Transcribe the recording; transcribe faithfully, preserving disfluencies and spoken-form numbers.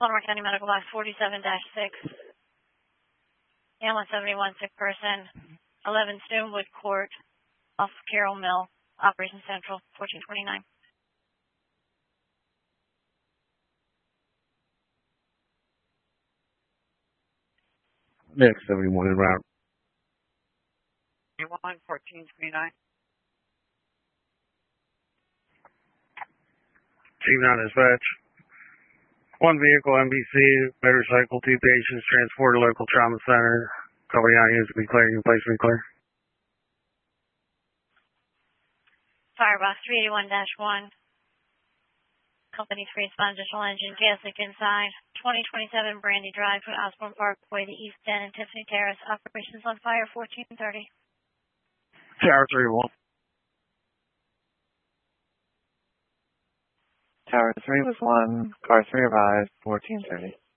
Baltimore County Medical Box forty-seven dash six. Ambulance seventy-one, sick person. eleven Stonewood Court, off Carroll Mill, Operation Central, fourteen twenty-nine. Next, seventy-one en route. seventy-one, fourteen twenty-nine. Team nine dispatch. One vehicle, M B C, motorcycle, two patients, transported to local trauma center. Company nine units to be cleared. Your place to be clear. Firebox three eighty-one dash one. Company three, respond additional engine, gas leak inside. twenty twenty-seven Brandy Drive from Osborne Parkway to East End and Tiffany Terrace. Operations on fire, fourteen thirty. Tower three one. Tower three was one, car three arrived, fourteen thirty.